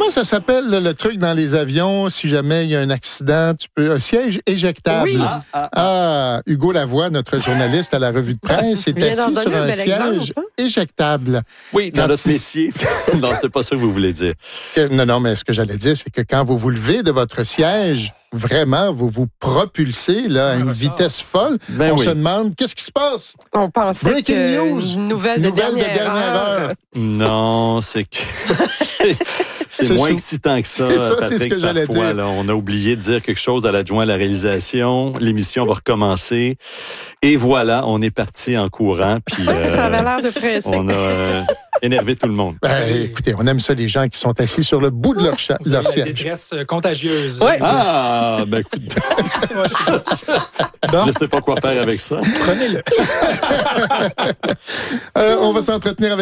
Comment ça s'appelle le truc dans les avions si jamais il y a un accident? Un siège éjectable. Oui. Hugo Lavoie, notre journaliste à la revue de presse, est assis sur un siège éjectable. Oui, dans notre métier. Non, c'est pas ça que vous voulez dire. Non, mais ce que j'allais dire, c'est que quand vous vous levez de votre siège, vraiment, vous vous propulsez là, à une vitesse folle. On se demande, qu'est-ce qui se passe? On pensait Breaking news. Nouvelle de dernière heure. Non, c'est que... C'est moins excitant que ça, Patrick, c'est ce que j'allais dire. Là, on a oublié de dire quelque chose à l'adjoint à la réalisation. L'émission va recommencer. Et voilà, on est parti en courant. Puis, ça avait l'air de presser. On a énervé tout le monde. Écoutez, on aime ça, les gens qui sont assis sur le bout de leur siège. La détresse contagieuse. Oui. Ah, ben écoute, je ne sais pas quoi faire avec ça. Prenez-le. On va s'entretenir avec